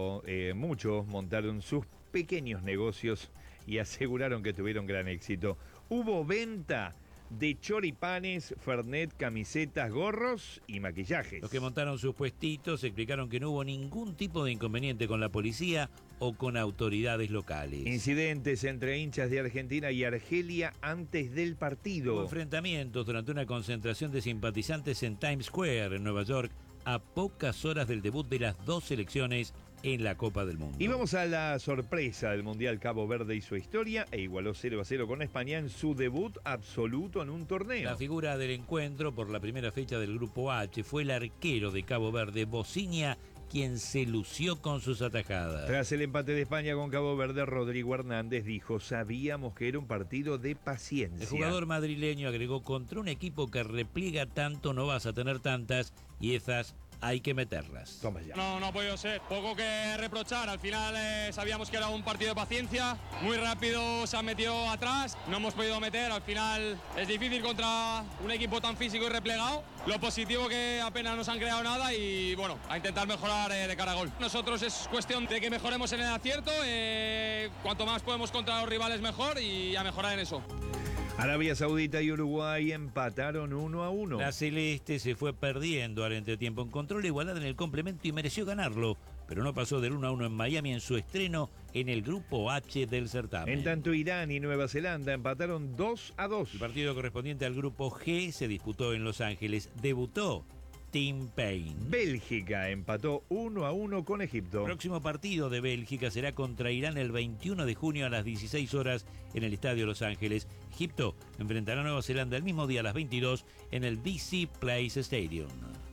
muchos montaron sus pequeños negocios y aseguraron que tuvieron gran éxito. Hubo venta de choripanes, fernet, camisetas, gorros y maquillajes. Los que montaron sus puestitos explicaron que no hubo ningún tipo de inconveniente con la policía o con autoridades locales. Incidentes entre hinchas de Argentina y Argelia antes del partido. Hubo enfrentamientos durante una concentración de simpatizantes en Times Square, en Nueva York, a pocas horas del debut de las dos selecciones en la Copa del Mundo. Y vamos a la sorpresa del Mundial. Cabo Verde hizo historia e igualó 0-0 con España en su debut absoluto en un torneo. La figura del encuentro por la primera fecha del Grupo H fue el arquero de Cabo Verde, Bociña, quien se lució con sus atajadas. Tras el empate de España con Cabo Verde, Rodrigo Hernández dijo: sabíamos que era un partido de paciencia. El jugador madrileño agregó: contra un equipo que repliega tanto no vas a tener tantas y esas hay que meterlas. Toma ya. No ha podido ser. Poco que reprochar. Al final sabíamos que era un partido de paciencia. Muy rápido se han metido atrás. No hemos podido meter. Al final es difícil contra un equipo tan físico y replegado. Lo positivo que apenas nos han creado nada y bueno, a intentar mejorar de cara a gol. Nosotros es cuestión de que mejoremos en el acierto. Cuanto más podemos contra los rivales mejor y a mejorar en eso. Arabia Saudita y Uruguay empataron 1-1. La Celeste se fue perdiendo al entretiempo. Encontró la igualdad en el complemento y mereció ganarlo, pero no pasó del 1-1 en Miami en su estreno en el grupo H del certamen. En tanto, Irán y Nueva Zelanda empataron 2-2. El partido correspondiente al grupo G se disputó en Los Ángeles. Debutó Tim Payne. Bélgica empató 1-1 con Egipto. El próximo partido de Bélgica será contra Irán el 21 de junio a las 16 horas en el Estadio Los Ángeles. Egipto enfrentará a Nueva Zelanda el mismo día a las 22 en el DC Place Stadium.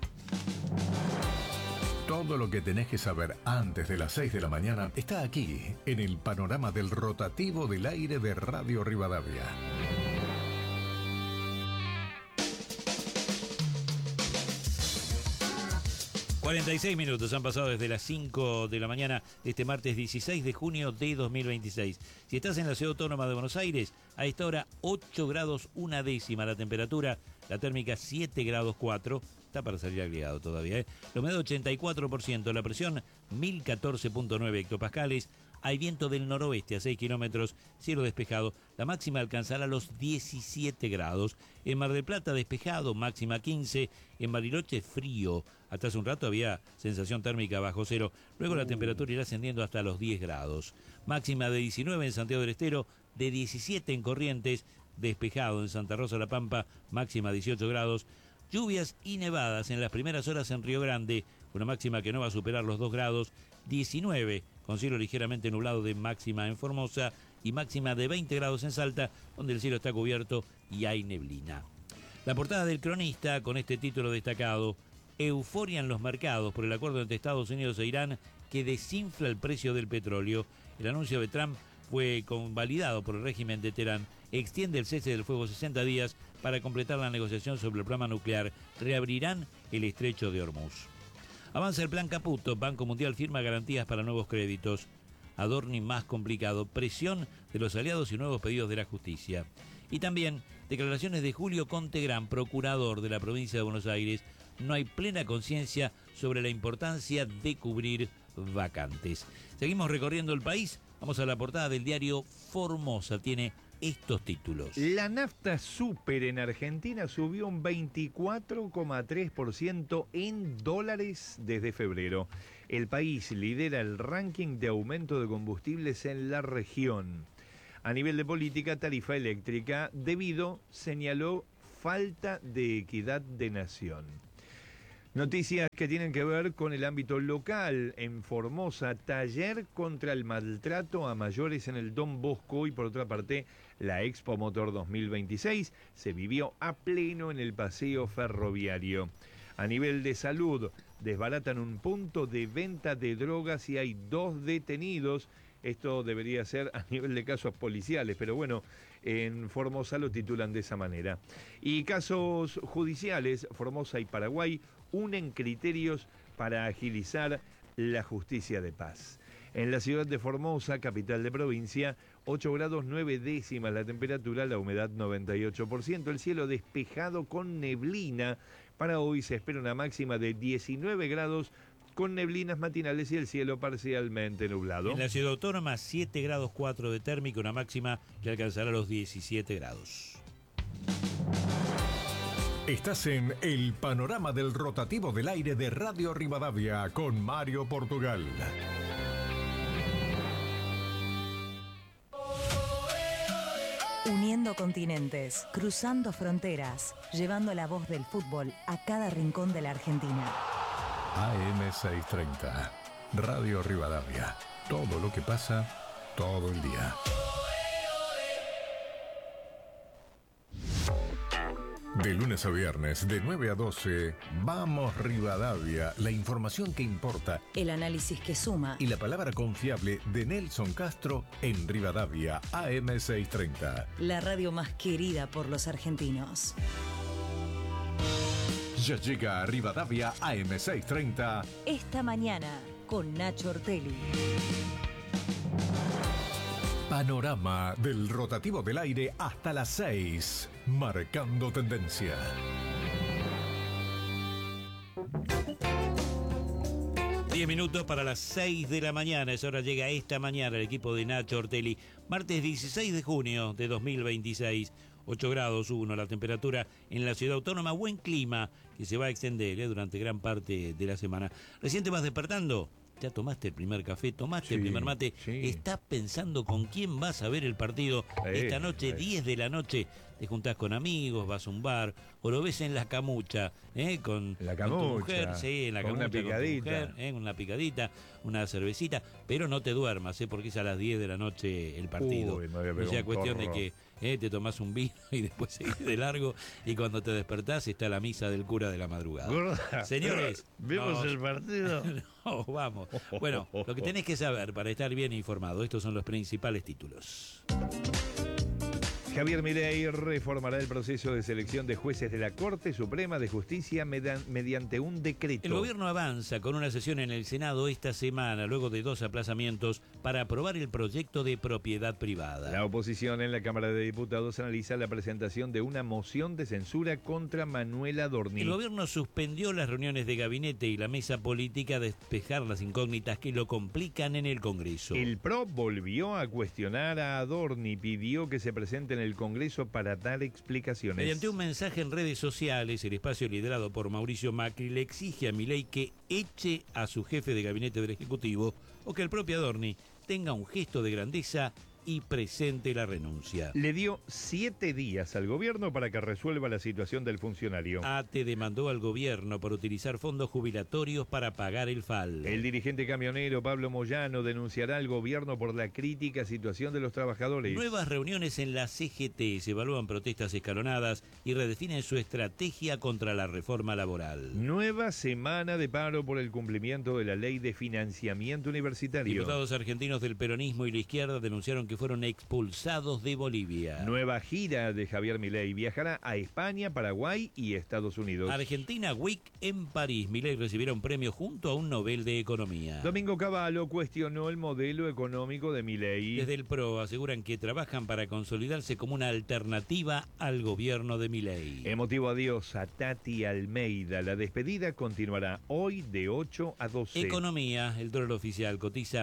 Todo lo que tenés que saber antes de las 6 de la mañana está aquí, en el panorama del rotativo del aire de Radio Rivadavia. ...46 han pasado desde las 5 de la mañana de este martes 16 de junio de 2026. Si estás en la Ciudad Autónoma de Buenos Aires, a esta hora 8 grados 1 décima la temperatura, la térmica 7 grados 4, está para salir agregado todavía, la humedad 84%, la presión 1014.9 hectopascales, hay viento del noroeste a 6 kilómetros, cielo despejado, la máxima alcanzará los 17 grados. En Mar del Plata despejado, máxima 15, en Bariloche frío, hasta hace un rato había sensación térmica bajo cero, luego la temperatura irá ascendiendo hasta los 10 grados. Máxima de 19 en Santiago del Estero, de 17 en Corrientes, despejado en Santa Rosa La Pampa, máxima 18 grados. Lluvias y nevadas en las primeras horas en Río Grande, una máxima que no va a superar los 2 grados, 19 con cielo ligeramente nublado de máxima en Formosa y máxima de 20 grados en Salta, donde el cielo está cubierto y hay neblina. La portada del Cronista con este título destacado: euforia en los mercados por el acuerdo entre Estados Unidos e Irán que desinfla el precio del petróleo. El anuncio de Trump fue convalidado por el régimen de Teherán, extiende el cese del fuego 60 días para completar la negociación sobre el programa nuclear, reabrirán el estrecho de Hormuz. Avanza el plan Caputo, Banco Mundial firma garantías para nuevos créditos. Adorni más complicado, presión de los aliados y nuevos pedidos de la justicia. Y también declaraciones de Julio Contegrán, procurador de la provincia de Buenos Aires. No hay plena conciencia sobre la importancia de cubrir vacantes. Seguimos recorriendo el país. Vamos a la portada del diario Formosa. Tiene estos títulos. La nafta super en Argentina subió un 24,3% en dólares desde febrero. El país lidera el ranking de aumento de combustibles en la región. A nivel de política, tarifa eléctrica, debido, señaló, falta de equidad de nación. Noticias que tienen que ver con el ámbito local. En Formosa, taller contra el maltrato a mayores en el Don Bosco. Y por otra parte, la Expo Motor 2026 se vivió a pleno en el paseo ferroviario. A nivel de salud, desbaratan un punto de venta de drogas y hay 2 detenidos. Esto debería ser a nivel de casos policiales, pero bueno, en Formosa lo titulan de esa manera. Y casos judiciales, Formosa y Paraguay unen criterios para agilizar la justicia de paz. En la ciudad de Formosa, capital de provincia, 8 grados 9 décimas la temperatura, la humedad 98%, el cielo despejado con neblina. Para hoy se espera una máxima de 19 grados con neblinas matinales y el cielo parcialmente nublado. En la ciudad autónoma, 7 grados 4 de térmica, una máxima que alcanzará los 17 grados. Estás en el panorama del rotativo del aire de Radio Rivadavia con Mario Portugal. Uniendo continentes, cruzando fronteras, llevando la voz del fútbol a cada rincón de la Argentina. AM630, Radio Rivadavia. Todo lo que pasa, todo el día. De lunes a viernes, de 9 a 12, Vamos Rivadavia, la información que importa. El análisis que suma. Y la palabra confiable de Nelson Castro en Rivadavia, AM630. La radio más querida por los argentinos. Ya llega a Rivadavia, AM630. Esta mañana, con Nacho Ortelli. Panorama del rotativo del aire hasta las 6, marcando tendencia. Diez minutos para las 6 de la mañana. Es hora, llega esta mañana el equipo de Nacho Ortelli. Martes 16 de junio de 2026. 8 grados 1 la temperatura en la ciudad autónoma. Buen clima que se va a extender durante gran parte de la semana. Recién te vas despertando. Ya tomaste el primer café, tomaste el primer mate. Estás pensando con quién vas a ver el partido esta noche, 10 de la noche. Te juntás con amigos, vas a un bar, o lo ves en la camucha, con tu mujer, en la camucha, una picadita. Con tu mujer, una picadita, una cervecita, pero no te duermas, porque es a las 10 de la noche el partido. Uy, me había O pegado sea, un cuestión torro. de que te tomás un vino y después seguís de largo, y cuando te despertás está la misa del cura de la madrugada. Gorda, Señores, ¿vemos el partido? No, vamos. Bueno, lo que tenés que saber para estar bien informado, estos son los principales títulos. Javier Milei reformará el proceso de selección de jueces de la Corte Suprema de Justicia mediante un decreto. El gobierno avanza con una sesión en el Senado esta semana, luego de 2 aplazamientos, para aprobar el proyecto de propiedad privada. La oposición en la Cámara de Diputados analiza la presentación de una moción de censura contra Manuela Adorni. El gobierno suspendió las reuniones de gabinete y la mesa política a despejar las incógnitas que lo complican en el Congreso. El PRO volvió a cuestionar a Adorni, pidió que se presente en el Congreso para dar explicaciones. Mediante un mensaje en redes sociales, el espacio liderado por Mauricio Macri le exige a Milei que eche a su jefe de gabinete del Ejecutivo o que el propio Adorni tenga un gesto de grandeza y presente la renuncia. Le dio 7 días al gobierno para que resuelva la situación del funcionario. ATE demandó al gobierno por utilizar fondos jubilatorios para pagar el FAL. El dirigente camionero Pablo Moyano denunciará al gobierno por la crítica situación de los trabajadores. Nuevas reuniones en la CGT, se evalúan protestas escalonadas y redefinen su estrategia contra la reforma laboral. Nueva semana de paro por el cumplimiento de la ley de financiamiento universitario. Diputados argentinos del peronismo y la izquierda denunciaron que fueron expulsados de Bolivia. Nueva gira de Javier Milei, viajará a España, Paraguay y Estados Unidos. Argentina Week en París. Milei recibirá un premio junto a un Nobel de Economía. Domingo Cavallo cuestionó el modelo económico de Milei. Desde el PRO aseguran que trabajan para consolidarse como una alternativa al gobierno de Milei. Emotivo adiós a Tati Almeida. La despedida continuará hoy de 8 a 12. Economía. El dólar oficial cotiza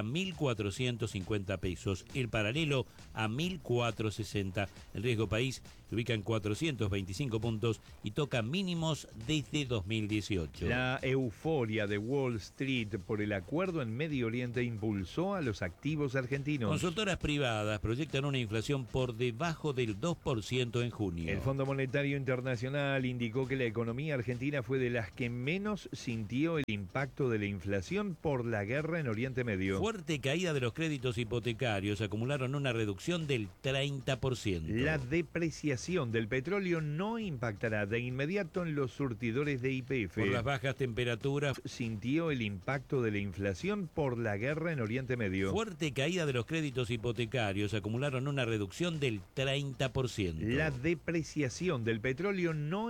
1.450 pesos. El paralelo a 1.460. El riesgo país se ubica en 425 puntos y toca mínimos desde 2018. La euforia de Wall Street por el acuerdo en Medio Oriente impulsó a los activos argentinos. Consultoras privadas proyectan una inflación por debajo del 2% en junio. El Fondo Monetario Internacional indicó que la economía argentina fue de las que menos sintió el impacto de la inflación por la guerra en Oriente Medio. Fuerte caída de los créditos hipotecarios acumularon una reducción del 30%. La depreciación del petróleo no impactará de inmediato en los surtidores de YPF. Por las bajas temperaturas, sintió el impacto de la inflación por la guerra en Oriente Medio. Fuerte caída de los créditos hipotecarios acumularon una reducción del 30%. La depreciación del petróleo no